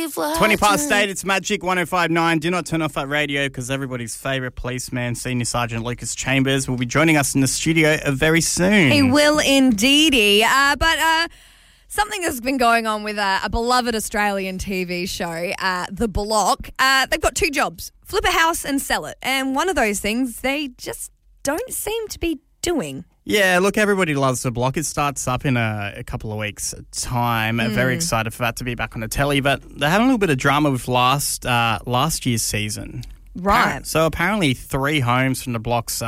20 past 8, it's Magic 105.9. Do not turn off that radio because everybody's favourite policeman, Senior Sergeant Lucas Chambers, will be joining us in the studio very soon. He will indeedy. But something that's been going on with a beloved Australian TV show, The Block, they've got two jobs, flip a house and sell it. And one of those things they just don't seem to be doing. Yeah, look, everybody loves The Block. It starts up in a couple of weeks' time. Very excited for that to be back on the telly. But they're having a little bit of drama with last year's season. Right. So apparently 3 homes from The Block's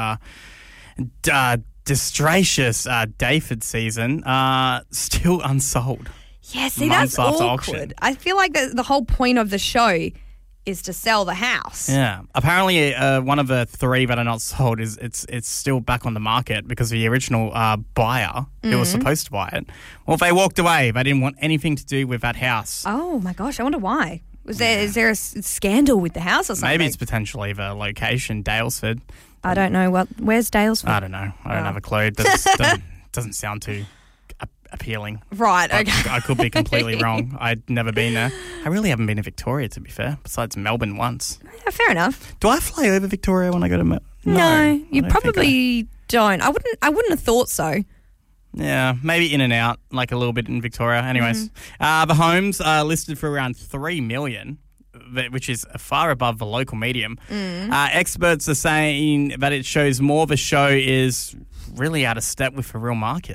disastrous Dayford season are still unsold. Yeah, see, months that's after awkward. auction. I feel like the whole point of the show is to sell the house. Yeah. Apparently, one of the 3 that are not sold is it's still back on the market because the original buyer who was supposed to buy it, well, they walked away. They didn't want anything to do with that house. Oh my gosh, I wonder why. Is there a scandal with the house or something? Maybe it's potentially the location, Dalesford. I don't know. Where's Dalesford? I don't know. I don't have a clue. It doesn't sound too appealing. Right, okay. I could be completely wrong. I'd never been there. I really haven't been to Victoria, to be fair, besides Melbourne once. Yeah, fair enough. Do I fly over Victoria when I go to Melbourne? No, you probably don't. I wouldn't have thought so. Yeah, maybe in and out, like a little bit in Victoria. Anyways, the homes are listed for around $3 million, which is far above the local medium. Experts are saying that it shows more the show is really out of step with the real market.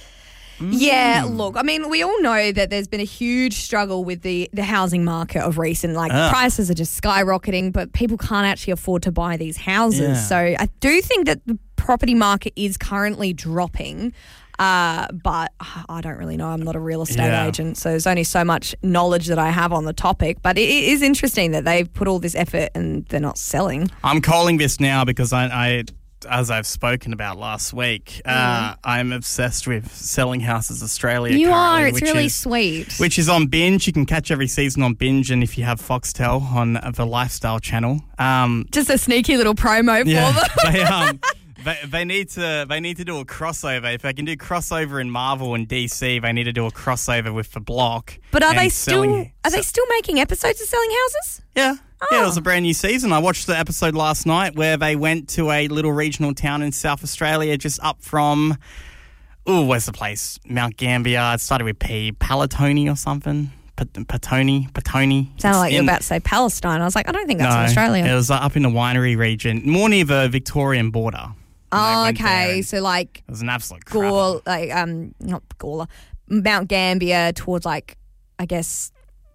Yeah, look, I mean, we all know that there's been a huge struggle with the housing market of recent. Like, prices are just skyrocketing, but people can't actually afford to buy these houses. Yeah. So I do think that the property market is currently dropping, but I don't really know. I'm not a real estate agent, so there's only so much knowledge that I have on the topic. But it is interesting that they've put all this effort and they're not selling. I'm calling this now because I as I've spoken about last week, I'm obsessed with Selling Houses Australia. You currently, are. It's really sweet. Which is on Binge. You can catch every season on Binge, and if you have Foxtel on the Lifestyle channel. Just a sneaky little promo for them. They need to do a crossover. If they can do crossover in Marvel and DC, they need to do a crossover with The Block. But are they still making episodes of Selling Houses? Yeah. Yeah, it was a brand new season. I watched the episode last night where they went to a little regional town in South Australia just up from, where's the place? Mount Gambier. It started with P. Palatoni or something. Patoni. Sounded like you were about to say Palestine. I was like, I don't think that's in Australia. It was up in the winery region, more near the Victorian border. Oh, okay. So like it was an absolute not Gawler, Mount Gambier towards like, I guess.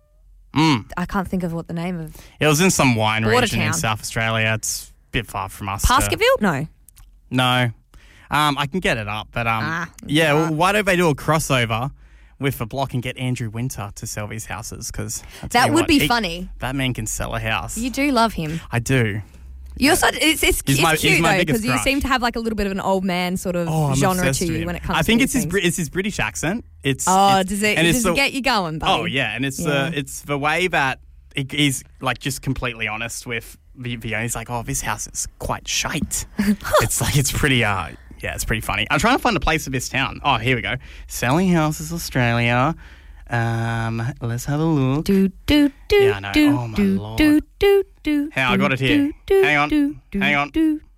I can't think of what the name of. It was in some wine region town in South Australia. It's a bit far from us. Baskerville? No. I can get it up, but well, why don't they do a crossover with The Block and get Andrew Winter to sell these houses? Because that would be funny. That man can sell a house. You do love him. I do. You're such, it's cute though, because you crush. seem to have like a little bit of an old man sort of genre to you when it comes to I think it's his British accent. Does it get you going, buddy? Oh yeah, and it's the way that he's like just completely honest with the owner. He's like, this house is quite shite. It's pretty it's pretty funny. I'm trying to find a place of this town. Oh, here we go. Selling Houses Australia. Let's have a look. Yeah, I know. Oh my lord. Hang on, I got it here. Hang on.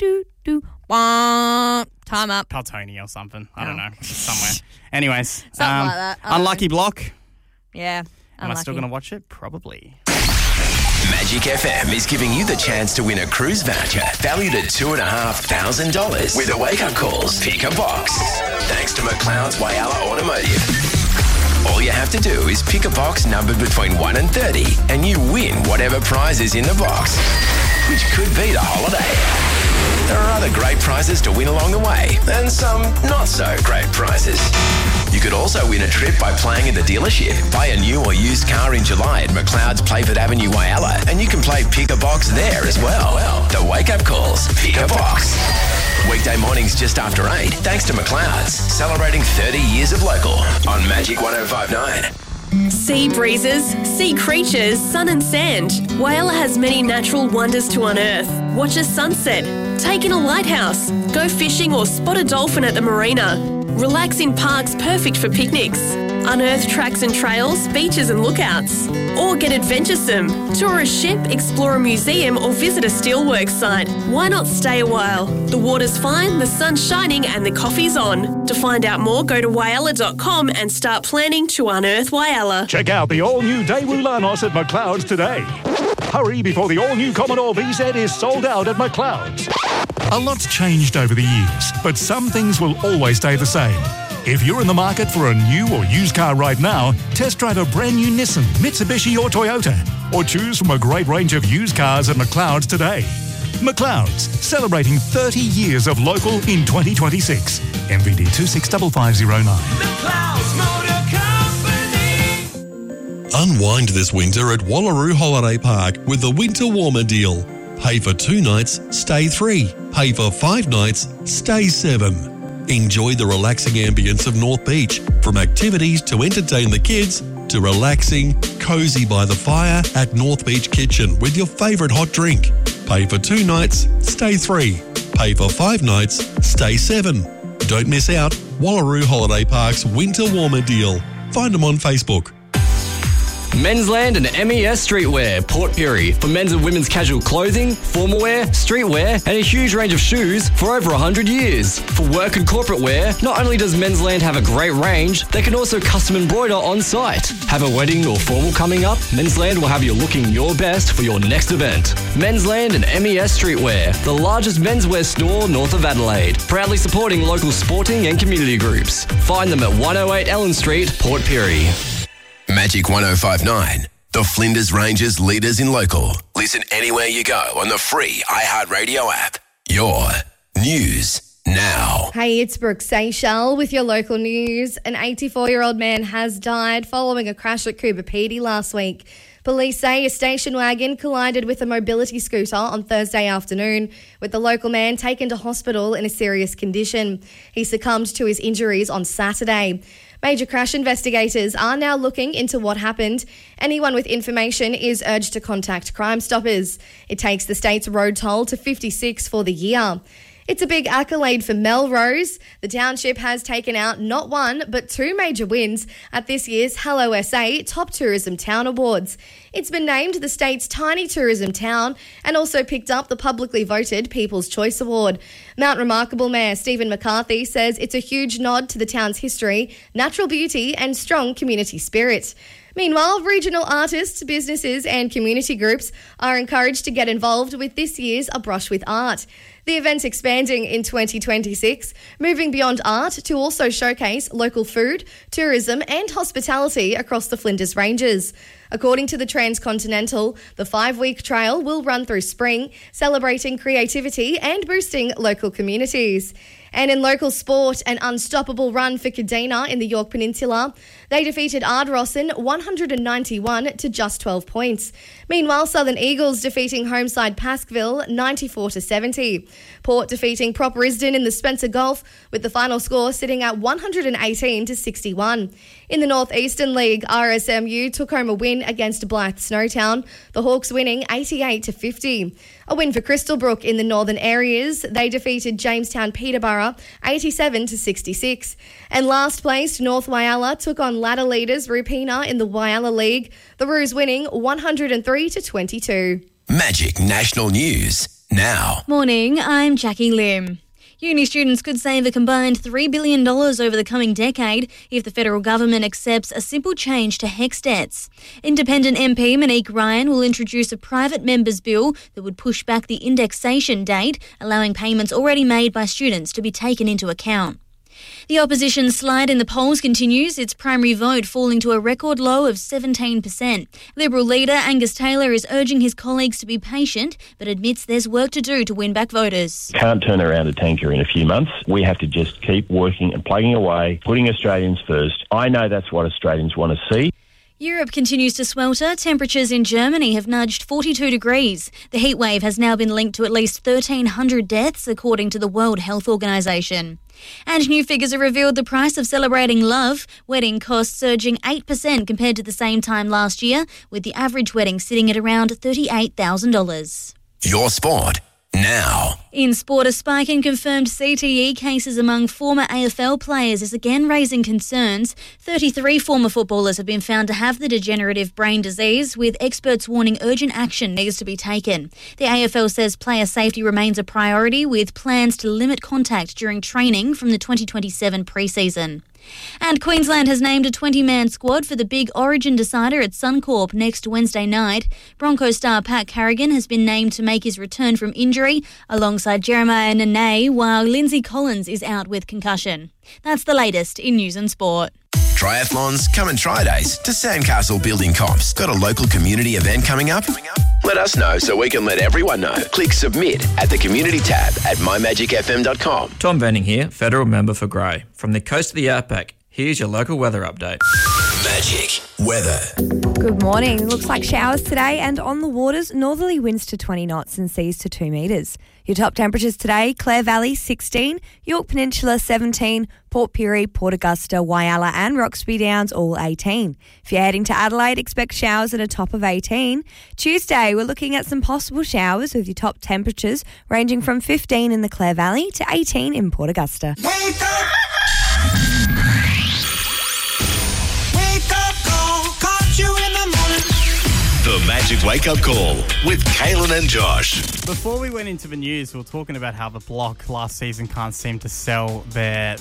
Time up. Paltoni or something. I don't know. It's somewhere. Anyways. Something like that. Unlucky Block. Yeah. Am I still going to watch it? Probably. Magic FM is giving you the chance to win a cruise voucher valued at $2,500 with a wake-up calls. Pick a box. Thanks to McLeod's Whyalla Automotive. All you have to do is pick a box numbered between 1 and 30 and you win whatever prize is in the box, which could be the holiday. There are other great prizes to win along the way and some not so great prizes. You could also win a trip by playing in the dealership. Buy a new or used car in July at McLeod's Playford Avenue, Whyalla, and you can play Pick a Box there as well. The wake-up calls, Pick a Box. Weekday mornings just after 8, thanks to McLeod's, celebrating 30 years of local on Magic 105.9. Sea breezes, sea creatures, sun and sand. Whyalla has many natural wonders to unearth. Watch a sunset, take in a lighthouse, go fishing or spot a dolphin at the marina. Relax in parks perfect for picnics. Unearth tracks and trails, beaches and lookouts. Or get adventuresome. Tour a ship, explore a museum or visit a steelworks site. Why not stay a while? The water's fine, the sun's shining and the coffee's on. To find out more, go to whyalla.com and start planning to unearth Whyalla. Check out the all-new Daewoo Lanos at McLeod's today. Hurry before the all-new Commodore VZ is sold out at McLeod's. A lot's changed over the years, but some things will always stay the same. If you're in the market for a new or used car right now, test drive a brand new Nissan, Mitsubishi or Toyota, or choose from a great range of used cars at McLeod's today. McLeod's, celebrating 30 years of local in 2026. MVD 265509. McLeod's Motor Company. Unwind this winter at Wallaroo Holiday Park with the Winter Warmer deal. Pay for 2 nights, stay 3. Pay for 5 nights, stay 7. Enjoy the relaxing ambience of North Beach, from activities to entertain the kids to relaxing, cosy by the fire at North Beach Kitchen with your favourite hot drink. Pay for 2 nights, stay 3. Pay for 5 nights, stay 7. Don't miss out. Wallaroo Holiday Park's Winter Warmer deal. Find them on Facebook. Mensland and MES Streetwear, Port Pirie, for men's and women's casual clothing, formal wear, streetwear, and a huge range of shoes for over 100 years. For work and corporate wear, not only does Mensland have a great range, they can also custom embroider on site. Have a wedding or formal coming up? Mensland will have you looking your best for your next event. Mensland and MES Streetwear, the largest menswear store north of Adelaide, proudly supporting local sporting and community groups. Find them at 108 Ellen Street, Port Pirie. Magic 105.9, the Flinders Ranges leaders in local. Listen anywhere you go on the free iHeartRadio app. Your news now. Hey, it's Brooke Seychelles with your local news. An 84-year-old man has died following a crash at Coober Pedy last week. Police say a station wagon collided with a mobility scooter on Thursday afternoon, with the local man taken to hospital in a serious condition. He succumbed to his injuries on Saturday. Major crash investigators are now looking into what happened. Anyone with information is urged to contact Crime Stoppers. It takes the state's road toll to 56 for the year. It's a big accolade for Melrose. The township has taken out not one, but 2 major wins at this year's Hello SA Top Tourism Town Awards. It's been named the state's tiny tourism town and also picked up the publicly voted People's Choice Award. Mount Remarkable Mayor Stephen McCarthy says it's a huge nod to the town's history, natural beauty and strong community spirit. Meanwhile, regional artists, businesses and community groups are encouraged to get involved with this year's A Brush with Art. The event's expanding in 2026, moving beyond art to also showcase local food, tourism and hospitality across the Flinders Ranges. According to the Transcontinental, the 5-week trail will run through spring, celebrating creativity and boosting local communities. And in local sport, an unstoppable run for Kadina in the Yorke Peninsula. They defeated Ardrossan 191 to just 12 points. Meanwhile, Southern Eagles defeating homeside Paskville 94 to 70. Port defeating Prop Risdon in the Spencer Golf, with the final score sitting at 118 to 61. In the North Eastern League, RSMU took home a win against Blythe Snowtown, the Hawks winning 88 to 50. A win for Crystalbrook in the northern areas. They defeated Jamestown Peterborough 87 to 66. And last placed North Whyalla took on ladder leaders Rupina in the Whyalla League, the Roos winning 103 to 22. Magic National News now. Morning, I'm Jackie Lim. Uni students could save a combined $3 billion over the coming decade if the federal government accepts a simple change to HECS debts. Independent MP Monique Ryan will introduce a private members bill that would push back the indexation date, allowing payments already made by students to be taken into account. The opposition slide in the polls continues, its primary vote falling to a record low of 17%. Liberal leader Angus Taylor is urging his colleagues to be patient, but admits there's work to do to win back voters. Can't turn around a tanker in a few months. We have to just keep working and plugging away, putting Australians first. I know that's what Australians want to see. Europe continues to swelter. Temperatures in Germany have nudged 42 degrees. The heatwave has now been linked to at least 1,300 deaths, according to the World Health Organization. And new figures have revealed the price of celebrating love. Wedding costs surging 8% compared to the same time last year, with the average wedding sitting at around $38,000. Your sport Now. In sport, a spike in confirmed CTE cases among former AFL players is again raising concerns. 33 former footballers have been found to have the degenerative brain disease, with experts warning urgent action needs to be taken. The AFL says player safety remains a priority, with plans to limit contact during training from the 2027 pre-season. And Queensland has named a 20-man squad for the big Origin decider at Suncorp next Wednesday night. Broncos star Pat Carrigan has been named to make his return from injury alongside Jeremiah Nene, while Lindsay Collins is out with concussion. That's the latest in news and sport. Triathlons, come and try days to Sandcastle Building Comps. Got a local community event coming up? Let us know so we can let everyone know. Click submit at the community tab at mymagicfm.com. Tom Venning here, federal member for Grey. From the coast of the outback, here's your local weather update. Magic weather. Good morning. Looks like showers today, and on the waters, northerly winds to 20 knots and seas to 2 metres. Your top temperatures today: Clare Valley 16, York Peninsula 17, Port Pirie, Port Augusta, Whyalla and Roxby Downs all 18. If you're heading to Adelaide, expect showers at a top of 18. Tuesday, we're looking at some possible showers with your top temperatures ranging from 15 in the Clare Valley to 18 in Port Augusta. Wake up! Wake up, call, caught you in the morning. The Magic Wake Up Call with Kaylin and Josh. Before we went into the news, we were talking about how the Block last season can't seem to sell their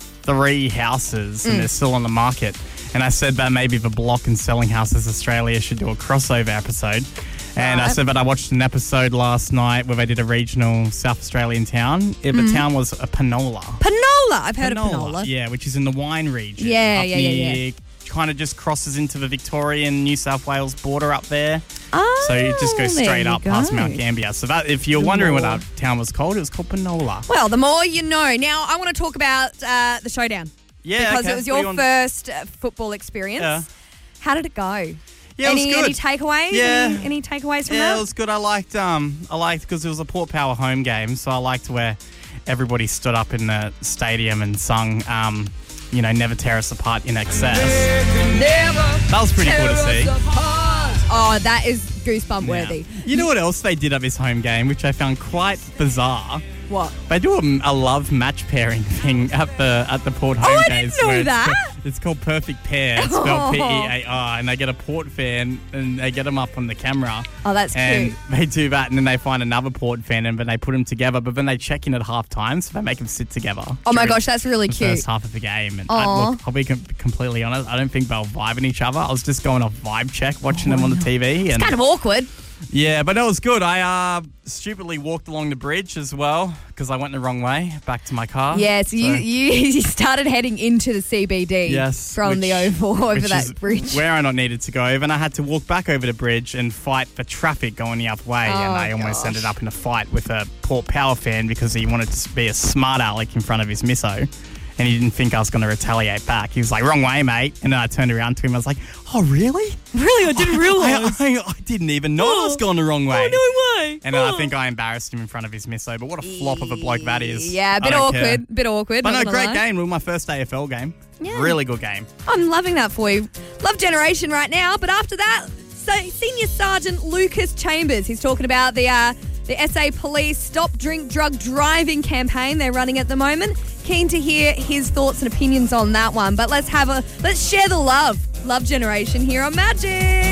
3 houses and they're still on the market. And I said that maybe the Block and Selling Houses Australia should do a crossover episode. And I said that I watched an episode last night where they did a regional South Australian town. The town was a Penola. Penola! I've heard of Penola. Yeah, which is in the wine region. Yeah. Kind of just crosses into the Victorian New South Wales border up there. Oh, so it just goes straight there up you past go. Mount Gambier. So that, if you're wondering what our town was called, it was called Penola. Well, the more you know. Now, I want to talk about the showdown. Yeah, because okay. it was What do your you first football experience. Yeah. How did it go? Yeah, it was good. Any takeaways? Yeah. Any takeaways from Yeah, that? it was good. I liked because it was a Port Power home game, so I liked where everybody stood up in the stadium and sung, Never Tear Us Apart in excess. That was pretty cool to see. Oh, that is goosebump worthy. You know what else they did at this home game, which I found quite bizarre? What? They do a love match pairing thing at the Port home I games. didn't know where that. It's called Perfect Pair. It's spelled P-E-A-R, and they get a Port fan and they get them up on the camera. Oh, that's and cute. they do that, and then they find another Port fan, and then they put them together. But then they check in at half time, so they make them sit together. Oh my during gosh, that's really the cute. First half of the game, and Aw. I'll be completely honest. I don't think they'll vibing each other. I was just going off vibe check, watching them on the TV, It's and kind of awkward. yeah, but it was good. I stupidly walked along the bridge as well because I went the wrong way back to my car. Yeah, so you started heading into the CBD Yes, from the Oval over which that is bridge. where I not needed to go over, and I had to walk back over the bridge and fight for traffic going the other way, and I almost ended up in a fight with a Port Power fan because he wanted to be a smart aleck in front of his misso. And he didn't think I was going to retaliate back. He was like, wrong way, mate. And then I turned around to him. I was like, oh, really? Really? I didn't realise. I didn't even know I was going the wrong way. Oh, no way. And then I think I embarrassed him in front of his misso. But what a flop of a bloke that is. Yeah, a I bit don't awkward. care. Bit awkward. But not no, gonna great lie. game. It was my first AFL game. Yeah. Really good game. I'm loving that for you. Love Generation right now. But after that, Senior Sergeant Lucas Chambers. He's talking about the SA Police Stop Drink Drug Driving campaign they're running at the moment. Keen to hear his thoughts and opinions on that one. But let's share the love. Love Generation here on Magic.